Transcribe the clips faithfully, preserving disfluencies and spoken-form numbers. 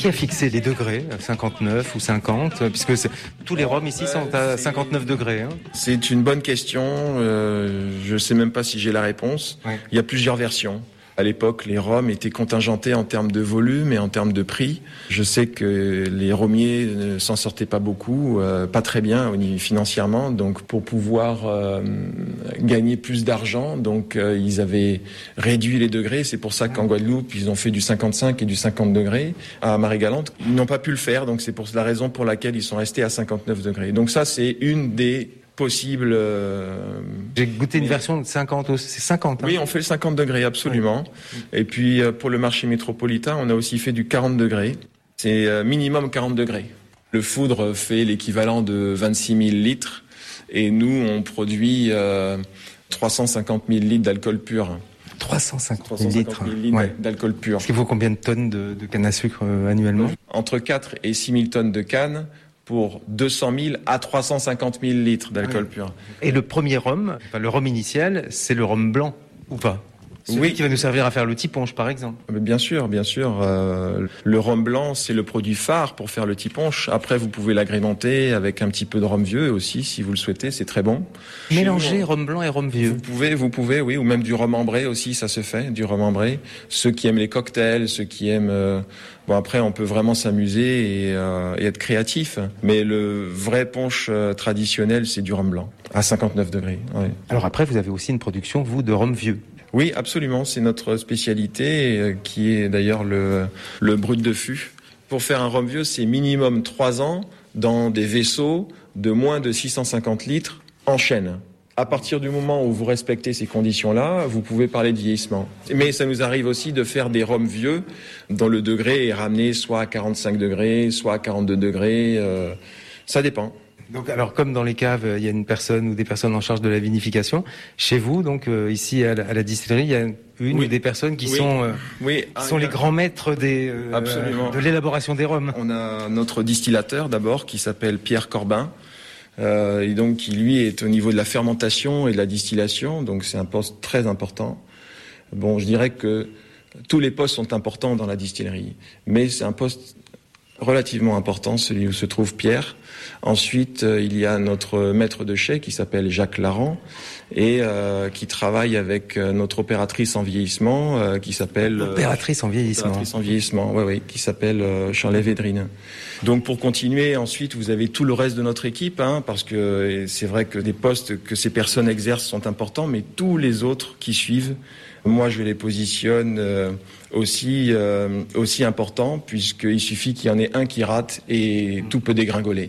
qui a fixé les degrés, cinquante-neuf ou cinquante, puisque c'est, tous les rhums ici sont à cinquante-neuf degrés. Hein. C'est une bonne question. Euh, je ne sais même pas si j'ai la réponse. Ouais. Il y a plusieurs versions. À l'époque, les rhums étaient contingentés en termes de volume et en termes de prix. Je sais que les rhummiers ne s'en sortaient pas beaucoup, euh, pas très bien au niveau financièrement. Donc, pour pouvoir euh, gagner plus d'argent, donc euh, ils avaient réduit les degrés. C'est pour ça qu'en Guadeloupe, ils ont fait du cinquante-cinq et du cinquante degrés. À Marie-Galante, ils n'ont pas pu le faire. Donc, c'est pour la raison pour laquelle ils sont restés à cinquante-neuf degrés. Donc, ça, c'est une des possible. Euh... J'ai goûté une version de cinquante, c'est cinquante. Hein. Oui, on fait le cinquante degrés, absolument. Oui. Et puis, pour le marché métropolitain, on a aussi fait du quarante degrés. C'est minimum quarante degrés. Le foudre fait l'équivalent de vingt-six mille litres. Et nous, on produit euh, trois cent cinquante mille litres d'alcool pur. trois cent cinquante mille litres, litres ouais. d'alcool pur. Est-ce qu'il faut combien de tonnes de, de canne à sucre euh, annuellement ? Entre quatre et six mille tonnes de canne, pour deux cent mille à trois cent cinquante mille litres d'alcool oui. pur. Et le premier rhum, enfin le rhum initial, c'est le rhum blanc, ou pas ? Celui oui, qui va nous servir à faire le tiponche, par exemple. Bien sûr, bien sûr. Euh, le rhum blanc, c'est le produit phare pour faire le tiponche. Après, vous pouvez l'agrémenter avec un petit peu de rhum vieux aussi, si vous le souhaitez. C'est très bon. Mélanger nous, rhum blanc et rhum vieux. Vous pouvez, vous pouvez, oui, ou même du rhum ambré aussi, ça se fait, du rhum ambré. Ceux qui aiment les cocktails, ceux qui aiment. Euh, bon, après, on peut vraiment s'amuser et, euh, et être créatif. Mais le vrai punch euh, traditionnel, c'est du rhum blanc à cinquante-neuf degrés. Ouais. Alors après, vous avez aussi une production, vous, de rhum vieux. Oui, absolument. C'est notre spécialité, euh, qui est d'ailleurs le, le brut de fût. Pour faire un rhum vieux, c'est minimum trois ans dans des vaisseaux de moins de six cent cinquante litres en chêne. À partir du moment où vous respectez ces conditions-là, vous pouvez parler de vieillissement. Mais ça nous arrive aussi de faire des rhums vieux dont le degré est ramené soit à quarante-cinq degrés, soit à quarante-deux degrés. Euh, ça dépend. Donc, alors, comme dans les caves, il y a une personne ou des personnes en charge de la vinification. Chez vous, donc, euh, ici, à la, à la distillerie, il y a une oui. ou des personnes qui oui. sont, euh, oui. qui ah, sont les grands maîtres des, euh, Absolument. de l'élaboration des rhums. On a notre distillateur, d'abord, qui s'appelle Pierre Corbin. Euh, et donc, qui, lui, est au niveau de la fermentation et de la distillation. Donc, c'est un poste très important. Bon, je dirais que tous les postes sont importants dans la distillerie. Mais c'est un poste relativement important, celui où se trouve Pierre. Ensuite, euh, il y a notre maître de chai qui s'appelle Jacques Laran et euh, qui travaille avec euh, notre opératrice en vieillissement euh, qui s'appelle... Euh, opératrice en vieillissement. Opératrice en vieillissement, oui, oui, qui s'appelle euh, Charlet-Védrine. Donc pour continuer, ensuite, vous avez tout le reste de notre équipe, hein, parce que c'est vrai que les postes que ces personnes exercent sont importants, mais tous les autres qui suivent, moi je les positionne euh, aussi, euh, aussi importants, puisqu'il suffit qu'il y en ait un qui rate et tout peut dégringoler.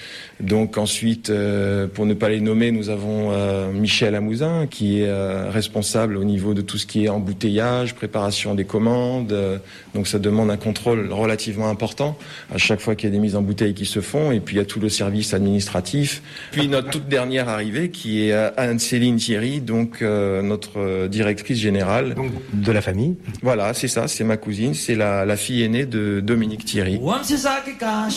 Donc ensuite, euh, pour ne pas les nommer, nous avons euh, Michel Amouzin qui est euh, responsable au niveau de tout ce qui est embouteillage, préparation des commandes. Euh, donc ça demande un contrôle relativement important à chaque fois qu'il y a des mises en bouteille qui se font. Et puis il y a tout le service administratif. Puis notre toute dernière arrivée qui est Anne-Céline Thierry, donc euh, notre directrice générale. Donc de la famille. Voilà, c'est ça, c'est ma cousine, c'est la, la fille aînée de Dominique Thierry.